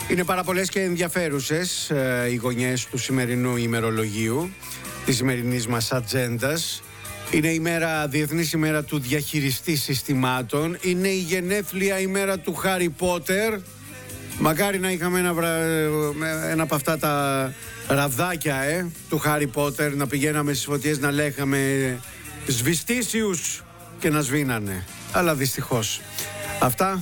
Είναι πάρα πολλές και ενδιαφέρουσες οι γωνιές του σημερινού ημερολογίου, της σημερινής μας ατζέντας. Είναι η Διεθνής ημέρα του διαχειριστή συστημάτων. Είναι η γενέθλια ημέρα του Χάρι Πότερ. Μακάρι να είχαμε ένα από αυτά τα ραβδάκια του Χάρι Πότερ, να πηγαίναμε στις φωτιές να λέγαμε σβηστήσιους και να σβήνανε. Αλλά δυστυχώς αυτά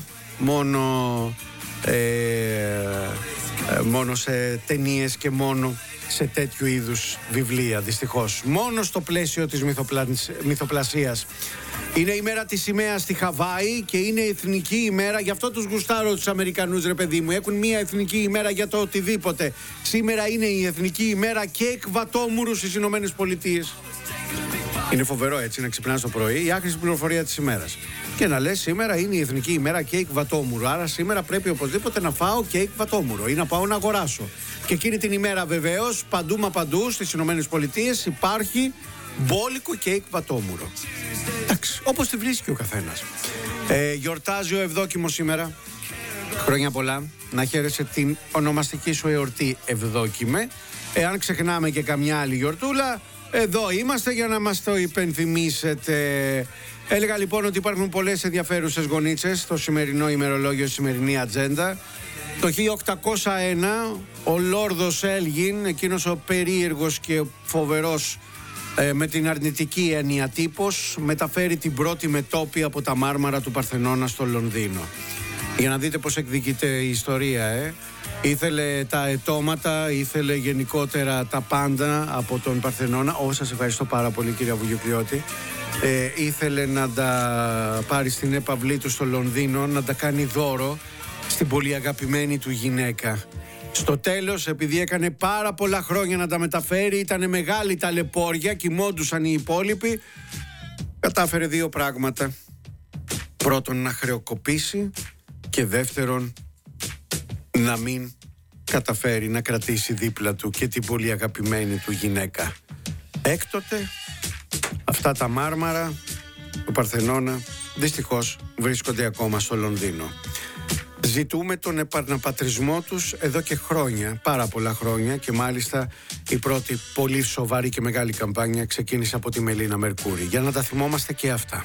μόνο σε ταινίες και μόνο σε τέτοιου είδους βιβλία, δυστυχώς. Μόνο στο πλαίσιο της μυθοπλασίας. Είναι η μέρα της σημαίας στη Χαβάη και είναι εθνική ημέρα. Γι' αυτό τους γουστάρω τους Αμερικανούς, ρε παιδί μου. Έχουν μια εθνική ημέρα για το οτιδήποτε. Σήμερα είναι η εθνική ημέρα κέικ βατόμουρου στις Ηνωμένες Πολιτείες. Είναι φοβερό έτσι να ξυπνάς το πρωί, η άχρηστη πληροφορία της ημέρας. Και να λες σήμερα είναι η εθνική ημέρα κέικ βατόμουρου. Άρα σήμερα πρέπει οπωσδήποτε να φάω κέικ βατόμουρο ή να πάω να αγοράσω. Και εκείνη την ημέρα βεβαίως παντού μα παντού στις Ηνωμένες Πολιτείες υπάρχει μπόλικο κέικ βατόμουρο. Εντάξει, όπως τη βρίσκει ο καθένας. Γιορτάζει ο Ευδόκιμος σήμερα. Χρόνια πολλά. Να χαίρεσαι την ονομαστική σου εορτή, Ευδόκιμε. Εάν ξεχνάμε και καμιά άλλη γιορτούλα, εδώ είμαστε για να μας το υπενθυμίσετε. Έλεγα λοιπόν ότι υπάρχουν πολλές ενδιαφέρουσες γονίτσες στο σημερινό ημερολόγιο, σημερινή ατζέντα. Το 1801 ο Λόρδος Έλγιν, εκείνος ο περίεργος και φοβερός με την αρνητική έννοια τύπος, μεταφέρει την πρώτη μετώπη από τα μάρμαρα του Παρθενώνα στο Λονδίνο. Για να δείτε πως εκδικείται η ιστορία. Ήθελε τα ετώματα, ήθελε γενικότερα τα πάντα από τον Παρθενώνα. Σας ευχαριστώ πάρα πολύ, κύριε Βουγιουκλιώτη. Ήθελε να τα πάρει στην έπαυλή του στο Λονδίνο, να τα κάνει δώρο στην πολύ αγαπημένη του γυναίκα. Στο τέλος, επειδή έκανε πάρα πολλά χρόνια να τα μεταφέρει, ήταν μεγάλη ταλαιπώρια, κοιμόντουσαν οι υπόλοιποι, κατάφερε δύο πράγματα. Πρώτον, να χρεοκοπήσει, και δεύτερον, να μην καταφέρει να κρατήσει δίπλα του και την πολύ αγαπημένη του γυναίκα. Έκτοτε αυτά τα μάρμαρα του Παρθενώνα δυστυχώς βρίσκονται ακόμα στο Λονδίνο. Ζητούμε τον επαναπατρισμό τους εδώ και χρόνια, πάρα πολλά χρόνια, και μάλιστα η πρώτη πολύ σοβαρή και μεγάλη καμπάνια ξεκίνησε από τη Μελίνα Μερκούρη, για να τα θυμόμαστε και αυτά.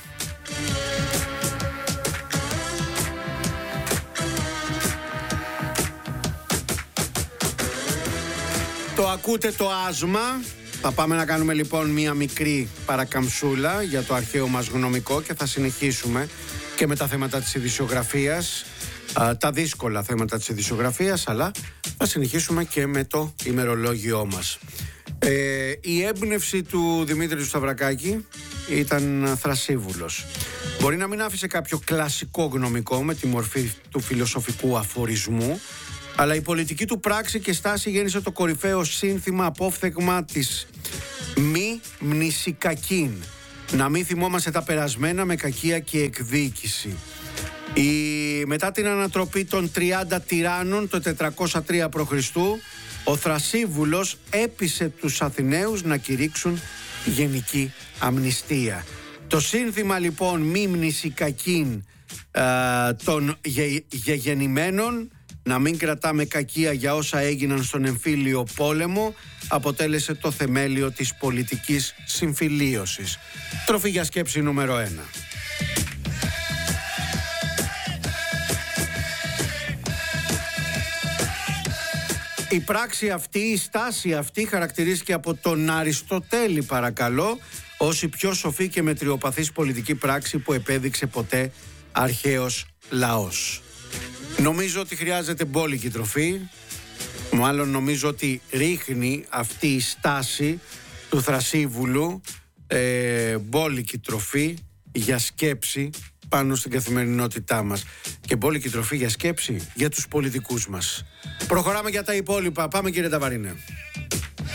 Το ακούτε το άσμα. Θα πάμε να κάνουμε λοιπόν μία μικρή παρακαμψούλα για το αρχαίο μας γνωμικό και θα συνεχίσουμε και με τα θέματα της ειδησιογραφίας, τα δύσκολα θέματα της ειδησιογραφίας, αλλά θα συνεχίσουμε και με το ημερολόγιό μας. Η έμπνευση του Δημήτρη του Σταυρακάκη ήταν θρασίβουλος. Μπορεί να μην άφησε κάποιο κλασικό γνωμικό με τη μορφή του φιλοσοφικού αφορισμού, αλλά η πολιτική του πράξη και στάση γέννησε το κορυφαίο σύνθημα απόφθεγμα της μη μνησικακήν. Να μην θυμόμαστε τα περασμένα με κακία και εκδίκηση. Μετά την ανατροπή των 30 τυράννων το 403 π.Χ., ο Θρασίβουλος έπεισε τους Αθηναίους να κηρύξουν γενική αμνηστία. Το σύνθημα λοιπόν μη μνησικακήν των γεγεννημένων, να μην κρατάμε κακία για όσα έγιναν στον εμφύλιο πόλεμο, αποτέλεσε το θεμέλιο της πολιτικής συμφιλίωσης. Τροφή για σκέψη νούμερο 1. Η πράξη αυτή, η στάση αυτή χαρακτηρίστηκε από τον Αριστοτέλη, παρακαλώ, ως η πιο σοφή και μετριοπαθής πολιτική πράξη που επέδειξε ποτέ αρχαίος λαός. Νομίζω ότι χρειάζεται μπόλικη τροφή. Μάλλον νομίζω ότι ρίχνει αυτή η στάση του Θρασίβουλου μπόλικη τροφή για σκέψη πάνω στην καθημερινότητά μας. Και μπόλικη τροφή για σκέψη για τους πολιτικούς μας. Προχωράμε για τα υπόλοιπα. Πάμε, κύριε Ταβαρίνε.